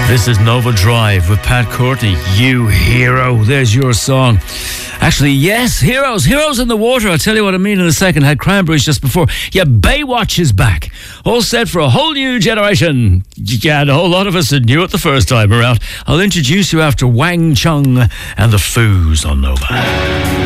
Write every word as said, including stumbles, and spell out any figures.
This is Nova Drive with Pat Courtney. You hero. There's your song. Actually, yes, heroes. Heroes in the water. I'll tell you what I mean in a second. Had cranberries just before. Yeah, Baywatch is back. All set for a whole new generation. Yeah, and a whole lot of us knew it the first time around. I'll introduce you after Wang Chung and the Foos on Nova.